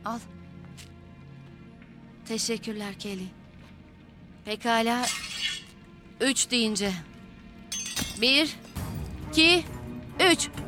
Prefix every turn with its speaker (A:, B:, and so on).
A: Al. Teşekkürler Kelly. Pekala. 3 deyince. 1, 2, 3.